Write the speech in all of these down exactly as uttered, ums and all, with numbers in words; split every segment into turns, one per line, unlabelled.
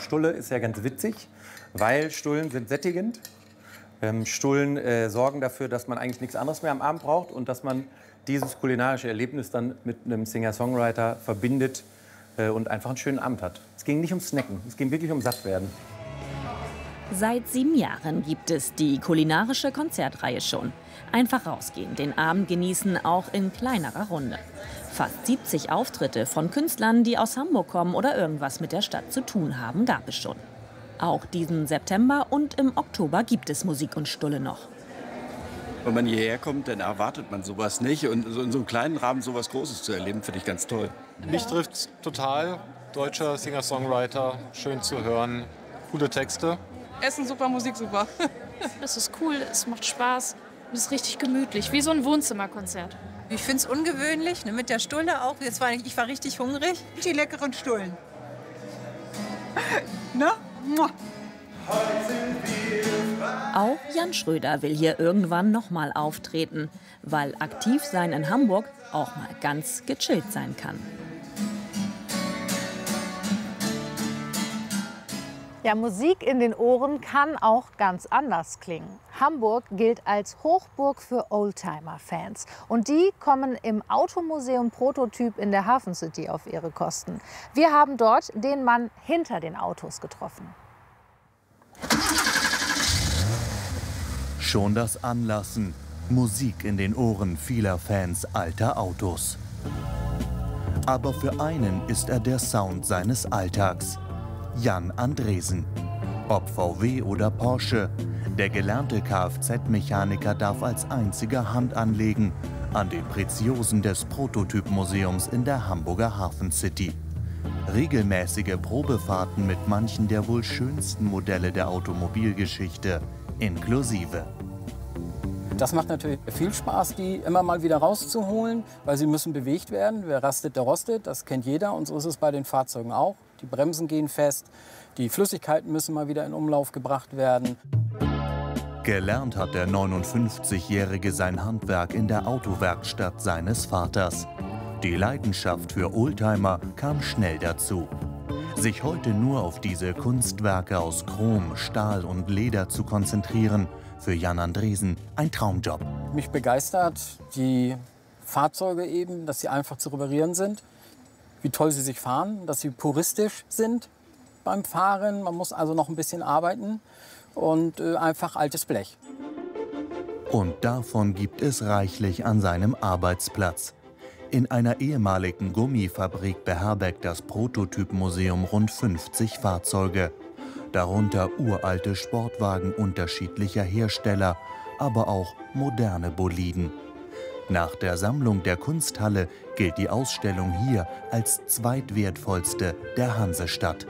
Stulle ist ja ganz witzig, weil Stullen sind sättigend. Ähm, Stullen äh, sorgen dafür, dass man eigentlich nichts anderes mehr am Abend braucht und dass man dieses kulinarische Erlebnis dann mit einem Singer-Songwriter verbindet äh, und einfach einen schönen Abend hat. Es ging nicht ums Snacken, es ging wirklich um Sattwerden.
Seit sieben Jahren gibt es die kulinarische Konzertreihe schon. Einfach rausgehen, den Abend genießen, auch in kleinerer Runde. Fast siebzig Auftritte von Künstlern, die aus Hamburg kommen oder irgendwas mit der Stadt zu tun haben, gab es schon. Auch diesen September und im Oktober gibt es Musik und Stulle noch.
Wenn man hierher kommt, dann erwartet man sowas nicht. Und so in so einem kleinen Rahmen sowas Großes zu erleben, finde ich ganz toll.
Mich trifft's total. Deutscher Singer-Songwriter, schön zu hören, coole Texte.
Essen super, Musik super.
Es ist cool, es macht Spaß, es ist richtig gemütlich, wie so ein Wohnzimmerkonzert.
Ich finde es ungewöhnlich, ne, mit der Stulle auch. Jetzt war ich, ich war richtig hungrig. Die leckeren Stullen. Ne?
Auch Jan Schröder will hier irgendwann noch mal auftreten, weil aktiv sein in Hamburg auch mal ganz gechillt sein kann.
Ja, Musik in den Ohren kann auch ganz anders klingen. Hamburg gilt als Hochburg für Oldtimer-Fans. Und die kommen im Automuseum Prototyp in der Hafen City auf ihre Kosten. Wir haben dort den Mann hinter den Autos getroffen.
Schon das Anlassen, Musik in den Ohren vieler Fans alter Autos. Aber für einen ist er der Sound seines Alltags. Jan Andresen. Ob V W oder Porsche, der gelernte Kfz-Mechaniker darf als einziger Hand anlegen an den Preziosen des Prototyp-Museums in der Hamburger Hafen City. Regelmäßige Probefahrten mit manchen der wohl schönsten Modelle der Automobilgeschichte inklusive.
Das macht natürlich viel Spaß, die immer mal wieder rauszuholen, weil sie müssen bewegt werden. Wer rastet, der rostet, das kennt jeder und so ist es bei den Fahrzeugen auch. Die Bremsen gehen fest, die Flüssigkeiten müssen mal wieder in Umlauf gebracht werden.
Gelernt hat der neunundfünfzigjährige sein Handwerk in der Autowerkstatt seines Vaters. Die Leidenschaft für Oldtimer kam schnell dazu. Sich heute nur auf diese Kunstwerke aus Chrom, Stahl und Leder zu konzentrieren, für Jan Andresen ein Traumjob.
Mich begeistert die Fahrzeuge eben, dass sie einfach zu reparieren sind, wie toll sie sich fahren, dass sie puristisch sind beim Fahren. Man muss also noch ein bisschen arbeiten und äh, einfach altes Blech.
Und davon gibt es reichlich an seinem Arbeitsplatz. In einer ehemaligen Gummifabrik beherbergt das Prototyp-Museum rund fünfzig Fahrzeuge. Darunter uralte Sportwagen unterschiedlicher Hersteller, aber auch moderne Boliden. Nach der Sammlung der Kunsthalle gilt die Ausstellung hier als zweitwertvollste der Hansestadt.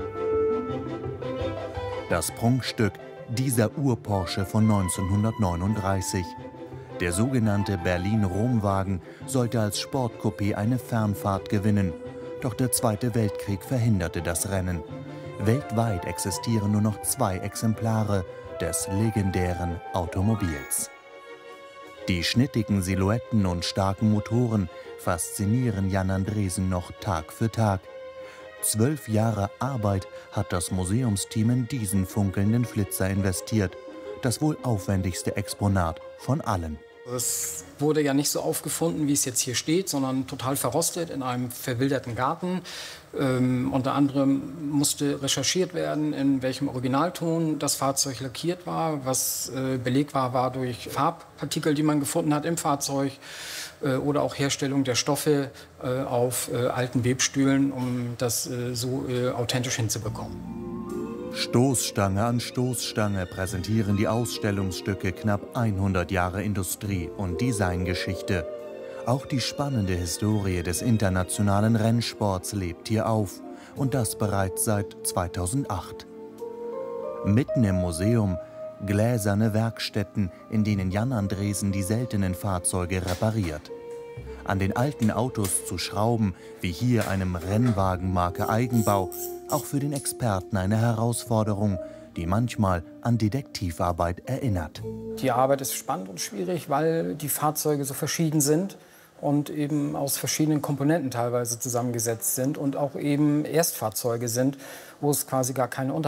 Das Prunkstück, dieser Ur-Porsche von neunzehnhundertneununddreißig. Der sogenannte Berlin-Rom-Wagen sollte als Sportcoupé eine Fernfahrt gewinnen. Doch der Zweite Weltkrieg verhinderte das Rennen. Weltweit existieren nur noch zwei Exemplare des legendären Automobils. Die schnittigen Silhouetten und starken Motoren faszinieren Jan Andresen noch Tag für Tag. Zwölf Jahre Arbeit hat das Museumsteam in diesen funkelnden Flitzer investiert. Das wohl aufwendigste Exponat von allen.
Es wurde ja nicht so aufgefunden, wie es jetzt hier steht, sondern total verrostet in einem verwilderten Garten. Ähm, unter anderem musste recherchiert werden, in welchem Originalton das Fahrzeug lackiert war. Was äh, belegt war, war durch Farbpartikel, die man gefunden hat im Fahrzeug. Äh, oder auch Herstellung der Stoffe äh, auf äh, alten Webstühlen, um das äh, so äh, authentisch hinzubekommen.
Stoßstange an Stoßstange präsentieren die Ausstellungsstücke knapp hundert Jahre Industrie- und Designgeschichte. Auch die spannende Historie des internationalen Rennsports lebt hier auf, und das bereits seit zweitausendacht. Mitten im Museum gläserne Werkstätten, in denen Jan Andresen die seltenen Fahrzeuge repariert. An den alten Autos zu schrauben, wie hier einem Rennwagen Marke Eigenbau, auch für den Experten eine Herausforderung, die manchmal an Detektivarbeit erinnert.
Die Arbeit ist spannend und schwierig, weil die Fahrzeuge so verschieden sind und eben aus verschiedenen Komponenten teilweise zusammengesetzt sind und auch eben Erstfahrzeuge sind, wo es quasi gar keine Unterschiede gibt.